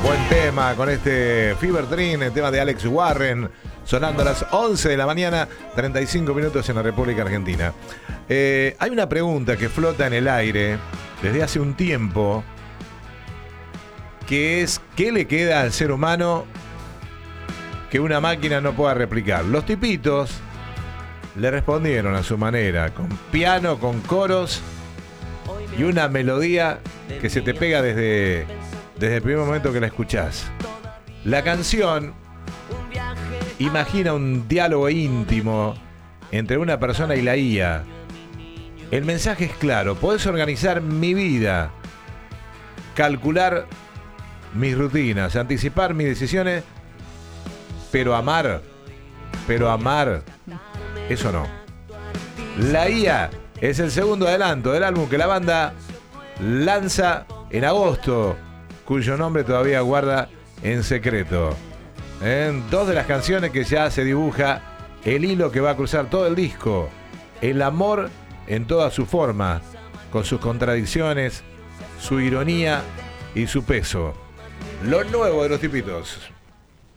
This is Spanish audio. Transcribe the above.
Buen tema con este Fever Dream, el tema de Alex Warren, sonando a las 11 de la mañana, 35 minutos en la República Argentina. Hay una pregunta que flota en el aire desde hace un tiempo, que es: ¿qué le queda al ser humano que una máquina no pueda replicar? Los tipitos le respondieron a su manera, con piano, con coros y una melodía que se te pega desde el primer momento que la escuchás. La canción imagina un diálogo íntimo entre una persona y la IA. El mensaje es claro: podés organizar mi vida, calcular mis rutinas, anticipar mis decisiones, pero amar, eso no. La IA es el segundo adelanto del álbum que la banda lanza en agosto, cuyo nombre todavía guarda en secreto. En dos de las canciones que ya se dibuja el hilo que va a cruzar todo el disco: el amor en toda su forma, con sus contradicciones, su ironía y su peso. Lo nuevo de los tipitos.